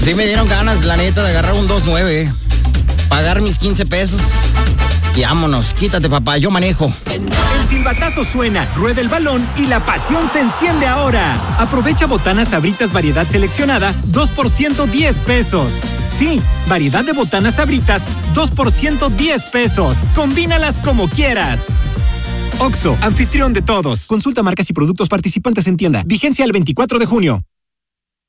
Sí me dieron ganas, la neta, de agarrar un 2.9, pagar mis 15 pesos y vámonos. Quítate, papá, yo manejo. El silbatazo suena, rueda el balón y la pasión se enciende ahora. Aprovecha botanas Sabritas variedad seleccionada, 2 por 110 pesos. Sí, variedad de botanas Sabritas, 2 por 110 pesos. Combínalas como quieras. Oxxo, anfitrión de todos. Consulta marcas y productos participantes en tienda. Vigencia el 24 de junio.